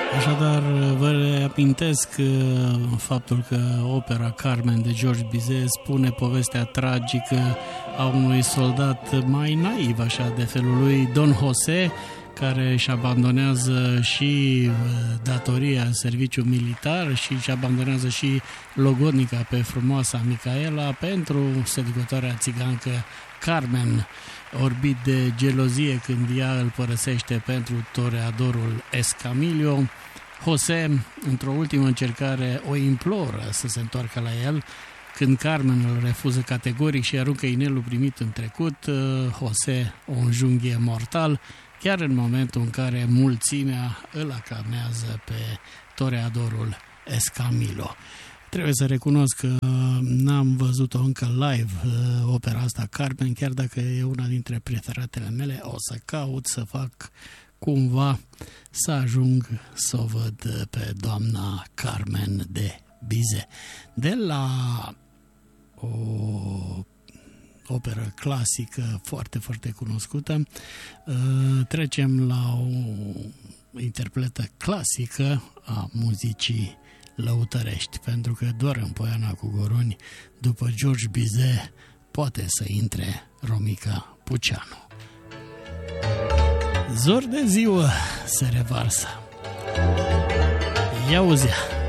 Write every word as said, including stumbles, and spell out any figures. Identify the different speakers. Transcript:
Speaker 1: Așadar, vă reamintesc faptul că opera Carmen de George Bizet spune povestea tragică a unui soldat mai naiv, așa, de felul lui, Don José, care își abandonează și datoria în serviciu militar și își abandonează și logodnica pe frumoasa Micaela pentru seducătoarea țigancă Carmen, orbit de gelozie când ea îl părăsește pentru toreadorul Escamillo. José, într-o ultimă încercare, o imploră să se întoarcă la el. Când Carmen îl refuză categoric și aruncă inelul primit în trecut, José o înjunghie mortal, chiar în momentul în care mulțimea îl aclamează pe toreadorul Escamillo. Trebuie să recunosc că n-am văzut-o încă live, opera asta Carmen, chiar dacă e una dintre preferatele mele. O să caut să fac cumva să ajung să o văd pe doamna Carmen de Bizet. De la o operă clasică foarte, foarte cunoscută, trecem la o interpretă clasică a muzicii lăutărești, pentru că doar în Poiana cu Goroni, după George Bizet, poate să intre Romica Puceanu. Zor de ziua se revarsă. Ia uzea!